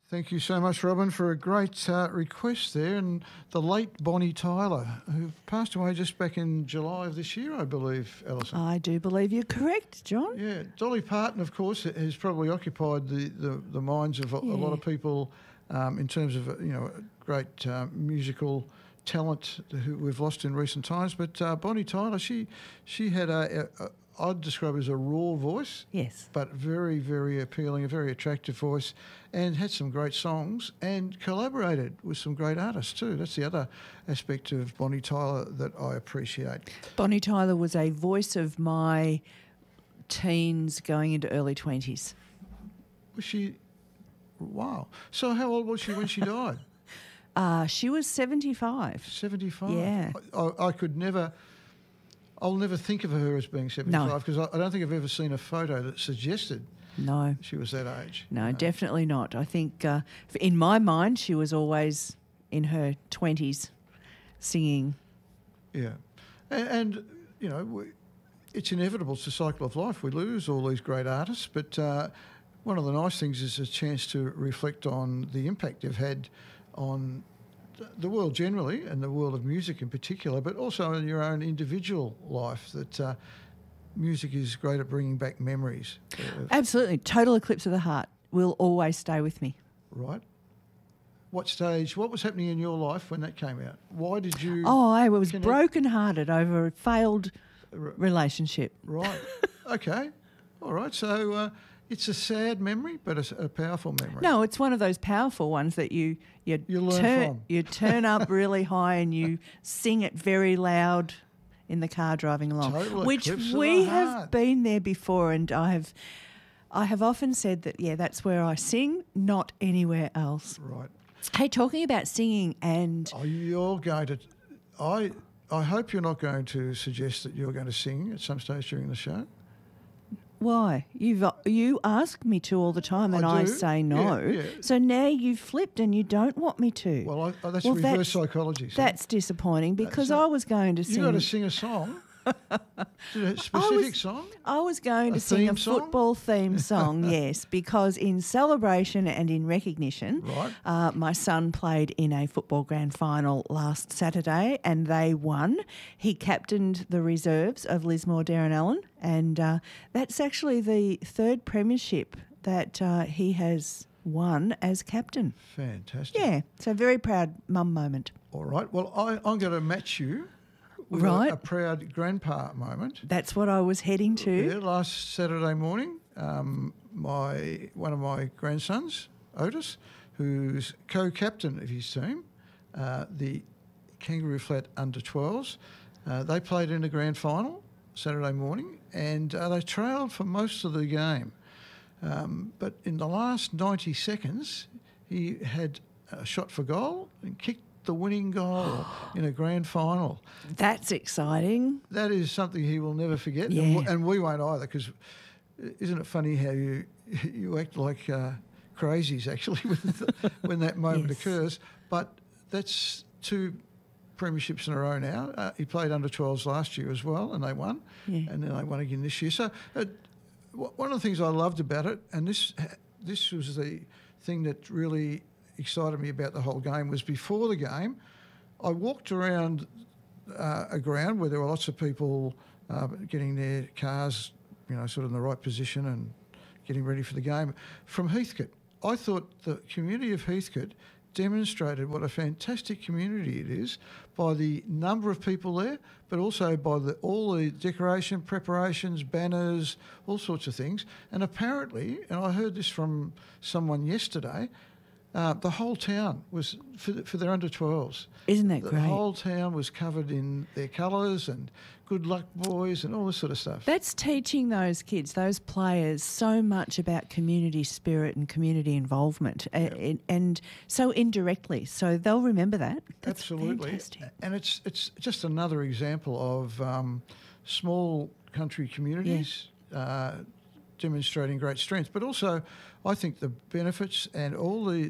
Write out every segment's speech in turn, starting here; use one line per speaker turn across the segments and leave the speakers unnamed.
Thank you so much, Robin, for a great request there. And the late Bonnie Tyler, who passed away just back in July of this year, I believe, Alison.
I do believe you're correct, John.
Yeah, Dolly Parton, of course, has probably occupied the minds of a lot of people in terms of great musical talent who we've lost in recent times. But Bonnie Tyler, she had I'd describe it as a raw voice.
Yes.
But very, very appealing, a very attractive voice, and had some great songs and collaborated with some great artists too. That's the other aspect of Bonnie Tyler that I appreciate.
Bonnie Tyler was a voice of my teens going into early 20s.
Was she? Wow. So how old was she when she died?
She was 75.
75?
Yeah.
I could never... I'll never think of her as being 75 because I don't think I've ever seen a photo that suggested she was that age.
No, definitely not. I think in my mind she was always in her 20s singing.
Yeah. And it's inevitable. It's the cycle of life. We lose all these great artists, but one of the nice things is a chance to reflect on the impact they've had on the world generally and the world of music in particular, but also in your own individual life, that music is great at bringing back memories.
Absolutely. Total Eclipse of the Heart will always stay with me.
Right. What was happening in your life when that came out? Why did you...
Oh, I was brokenhearted over a failed relationship.
Right. Okay. All right. So it's a sad memory, but a powerful memory.
No, it's one of those powerful ones that you
learn from.
You turn up really high and you sing it very loud in the car driving along, which we have been there before, and I have often said that that's where I sing, not anywhere else.
Right.
Hey, talking about singing and
you're going to, I hope you're not going to suggest that you're going to sing at some stage during the show.
Why? You ask me to all the time and I say no.
Yeah.
So now you've flipped and you don't want me to.
Well, that's reverse psychology. So.
That's disappointing because I was going to sing.
You got to sing a song. A specific song?
I was going to sing a football theme song, yes, because in celebration and in recognition, my son played in a football grand final last Saturday and they won. He captained the reserves of Lismore Darren Allen, and that's actually the third premiership that he has won as captain.
Fantastic.
Yeah, so very proud mum moment.
All right. Well, I'm going to match you. With a proud grandpa moment.
That's what I was heading to.
Yeah, last Saturday morning, one of my grandsons, Otis, who's co-captain of his team, the Kangaroo Flat under-12s, they played in the grand final Saturday morning, and they trailed for most of the game. But in the last 90 seconds, he had a shot for goal and kicked the winning goal in a grand final.
That's exciting.
That is something he will never forget, and we won't either, because isn't it funny how you act like crazies actually when that moment occurs. But that's 2 premierships in a row now. He played under-12s last year as well, and they won, and then they won again this year. So one of the things I loved about it, and this was the thing that really excited me about the whole game, was before the game I walked around a ground where there were lots of people getting their cars sort of in the right position and getting ready for the game from Heathcote. I thought the community of Heathcote demonstrated what a fantastic community it is by the number of people there, but also by all the decoration, preparations, banners, all sorts of things. And apparently, and I heard this from someone yesterday, the whole town was, for their under-12s.
Isn't that great?
The whole town was covered in their colours and good luck boys and all this sort of stuff.
That's teaching those kids, those players, so much about community spirit and community involvement, and so indirectly. So they'll remember that. That's
absolutely.
Fantastic.
And it's just another example of small country communities demonstrating great strength, but also I think the benefits and all the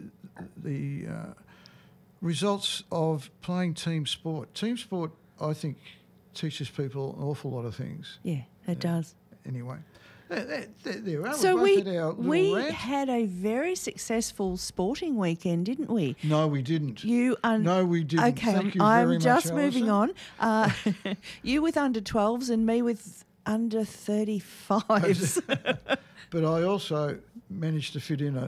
results of playing team sport. Team sport, I think, teaches people an awful lot of things.
Yeah, it does.
Anyway, There we are.
So
we
had a very successful sporting weekend, didn't we?
No, we didn't.
No,
we didn't.
Okay,
Thank you
I'm
very
just
much,
moving on.
Alison.
You with under 12s and me with under 35s.
But I also managed to fit in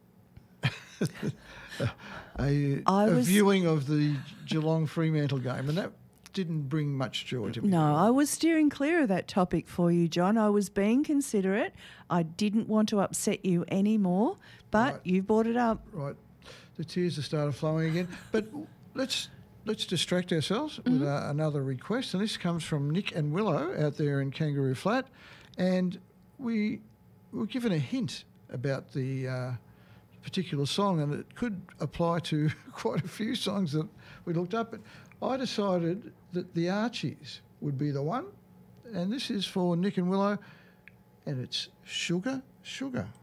a viewing of the Geelong Fremantle game, and that didn't bring much joy to me.
No, I was steering clear of that topic for you, John. I was being considerate. I didn't want to upset you anymore, but you brought it up.
Right. The tears have started flowing again. But let's distract ourselves with another request, and this comes from Nick and Willow out there in Kangaroo Flat, and we were given a hint about the particular song, and it could apply to quite a few songs that we looked up. But I decided that the Archies would be the one, and this is for Nick and Willow, and it's Sugar, Sugar.